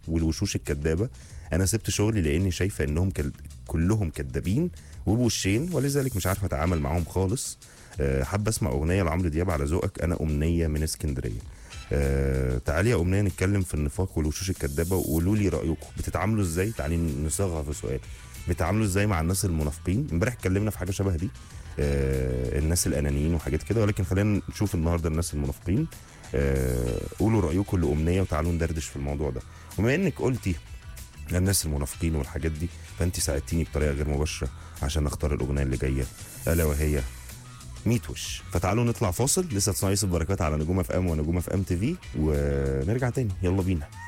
والوشوش الكدابه. انا سبت شغلي لاني شايفه انهم كلهم كدابين وبوشين، ولذلك مش عارفه اتعامل معاهم خالص. حابه اسمع اغنيه لعمرو دياب على ذوقك، انا امنيه من اسكندريه. تعالي يا امنيه نتكلم في النفاق والوشوش الكدابه، وقولوا لي رايكم بتتعاملوا ازاي. تعالي نصاغها في سؤال، بتتعاملوا ازاي مع الناس المنافقين؟ امبارح اتكلمنا في حاجه شبه دي، الناس الانانيين وحاجات كده، ولكن خلينا نشوف النهارده الناس المنافقين. قولوا رايكم لامنيه وتعالوا ندردش في الموضوع ده. وبما انك قلتي الناس المنافقين والحاجات دي، فانت ساعدتيني بطريقه غير مباشره عشان اختار الاغنيه اللي جايه، الا وهي 100 وش. فتعالوا نطلع فاصل، لسه تصنيع يوسف بركات على نجوم اف ام ونجوم اف ام تي في، ونرجع تاني. يلا بينا.